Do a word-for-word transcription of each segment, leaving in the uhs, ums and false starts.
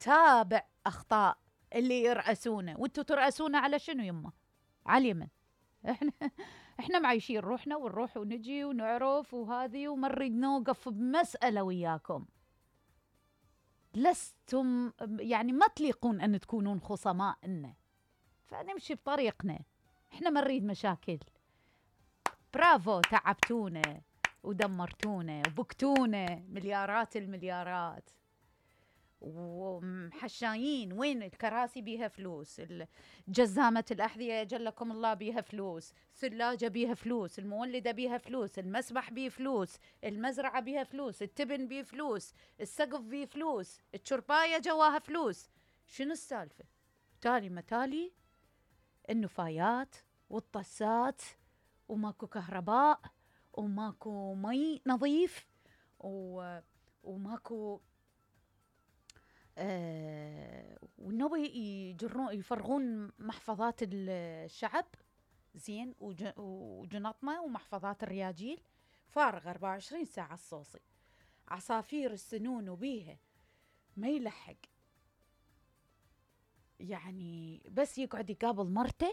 نتابع أخطاء اللي يرأسونه. وانتوا ترأسونه على شنو يمه؟ على اليمن. احنا احنا معيشين روحنا ونروح ونجي ونعرف وهذه، وما نريد نوقف بمسألة وياكم. لستم يعني ما تليقون أن تكونون خصماء لنا، فنمشي بطريقنا. احنا ما نريد مشاكل. برافو، تعبتونا ودمرتونا وبكتونا مليارات المليارات، ومحشايين. وين الكراسي بيها فلوس، جزامة الأحذية جلكم الله بيها فلوس، ثلاجة بيها فلوس، المولدة بيها فلوس، المسبح بيه فلوس، المزرعة بيها فلوس، التبن بيه فلوس، السقف بيه فلوس، الشرباية جواها فلوس. شنو السالفة؟ تالي متالي النفايات والطسات، وماكو كهرباء، وماكو مي نظيف، و... وماكو آه والنوبة يجرون يفرغون محفظات الشعب زين، وج... وجنطمة ومحفظات الرياجيل فارغ أربعة وعشرين ساعة الصوصي. عصافير السنون وبيها ما يلحق، يعني بس يقعد يقابل مرته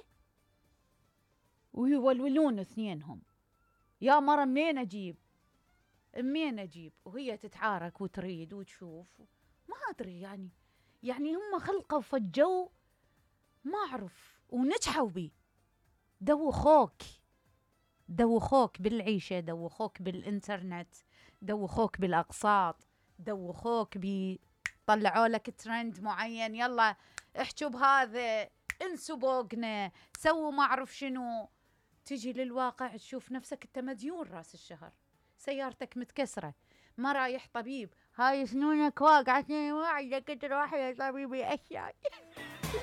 ويولولون اثنينهم. يا مرة منين أجيب منين أجيب، وهي تتعارك وتريد وتشوف. ما أدري يعني يعني هم خلقوا فجوا ما أعرف ونجحوا بيه. دوخوك دوخوك بالعيشة، دوخوك بالإنترنت، دوخوك بالأقساط، دوخوك بي طلعوا لك ترند معين، يلا احجوا بهذا، انسوا بوقنا، سووا ما أعرف شنو. تجي للواقع تشوف نفسك انت مديون راس الشهر، سيارتك متكسرة، ما رايح طبيب، هاي سنونك واقعة، ما عندك تروح يا طبيبي أشياء.